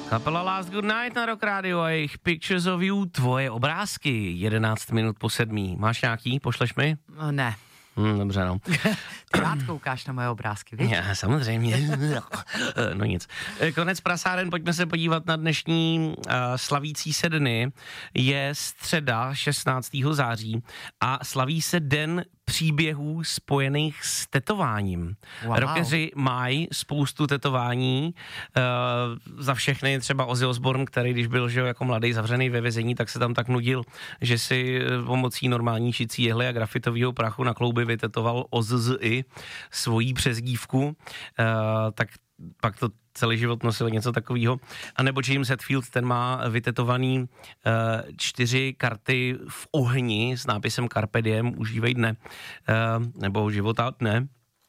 Kapela Last Good Night na Rock Radio a jejich Pictures of You, tvoje obrázky, 11 minut po 7. Máš nějaký? Pošleš mi? Ne. Dobře, no. Ty rád koukáš na moje obrázky, víš? Já, samozřejmě. No nic. Konec prasáren, pojďme se podívat na dnešní slavící se dny. Je středa 16. září a slaví se den příběhů spojených s tetováním. Wow. Rockeři mají spoustu tetování, za všechny třeba Ozzy Osbourne, který když byl jako mladý zavřený ve vězení, tak se tam tak nudil, že si pomocí normální šicí jehly a grafitového prachu na klouby vytetoval Ozzy svojí přezdívku, tak pak to celý život nosil něco takového. A nebo James Hetfield, ten má vytetovaný 4 karty v ohni s nápisem Carpe Diem, užívej dne, nebo života dne,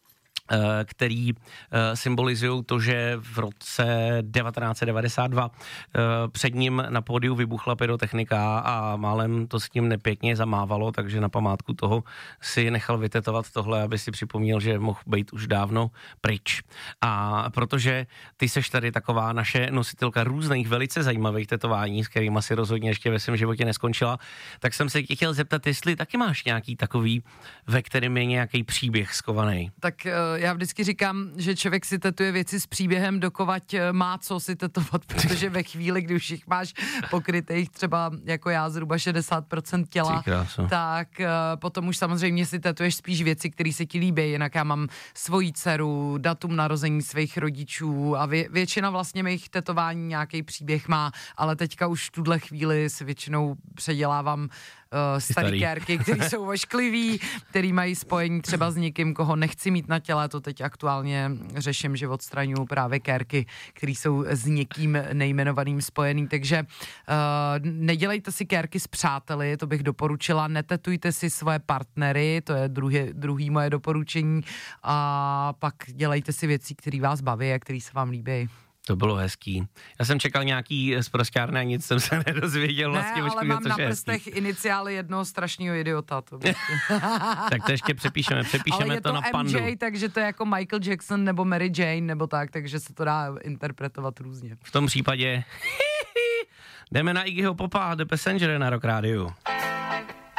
který symbolizují to, že v roce 1992 před ním na pódiu vybuchla pyrotechnika a málem to s ním nepěkně zamávalo, takže na památku toho si nechal vytetovat tohle, aby si připomněl, že mohl být už dávno pryč. A protože ty seš tady taková naše nositelka různých velice zajímavých tetování, s kterými si rozhodně ještě ve svém životě neskončila, tak jsem se tě chtěl zeptat, jestli taky máš nějaký takový, ve kterém je nějaký příběh skovaný. Tak já vždycky říkám, že člověk si tetuje věci s příběhem, dokovať má co si tetovat, protože ve chvíli, kdy už jich máš pokrytých třeba jako já zhruba 60% těla, tak potom už samozřejmě si tetuješ spíš věci, které se ti líbí, jinak já mám svoji dceru, datum narození svých rodičů a většina vlastně mých tetování nějaký příběh má, ale teďka už v tuhle chvíli si většinou předělávám starý kérky, které jsou ošklivý, který mají spojení třeba s někým, koho nechci mít na těle, to teď aktuálně řeším, že odstraňuju právě kérky, které jsou s někým nejmenovaným spojený, takže nedělejte si kérky s přáteli, to bych doporučila, netetujte si svoje partnery, to je druhý moje doporučení a pak dělejte si věci, které vás baví a které se vám líbí. To bylo hezký. Já jsem čekal nějaký z prosťárny a nic jsem se nedozvěděl. Vlastně, ale mám na prstech hezký. Iniciály jednoho strašného idiota. To tak to ještě přepíšeme ale je to na pandu. MJ, takže to je jako Michael Jackson nebo Mary Jane nebo tak, takže se to dá interpretovat různě. V tom případě jdeme na Iggyho Popa, The Passenger na Rock Radio.